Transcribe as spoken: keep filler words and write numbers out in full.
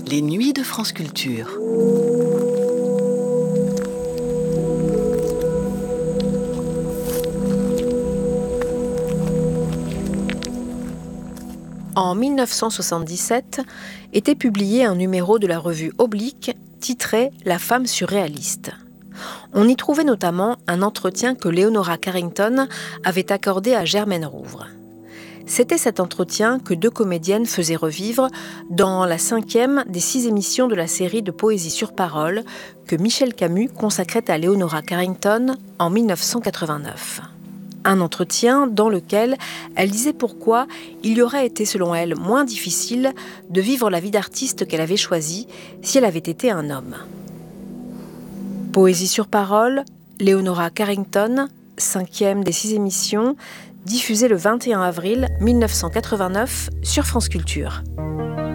Les nuits de France Culture. En mille neuf cent soixante-dix-sept était publié un numéro de la revue Oblique titré « La femme surréaliste ». On y trouvait notamment un entretien que Leonora Carrington avait accordé à Germaine Rouvre. C'était cet entretien que deux comédiennes faisaient revivre dans la cinquième des six émissions de la série de poésie sur parole que Michel Camus consacrait à Leonora Carrington en mille neuf cent quatre-vingt-neuf. Un entretien dans lequel elle disait pourquoi il y aurait été selon elle moins difficile de vivre la vie d'artiste qu'elle avait choisie si elle avait été un homme. Poésie sur parole, Leonora Carrington, cinquième des six émissions, diffusée le vingt et un avril mille neuf cent quatre-vingt-neuf sur France Culture.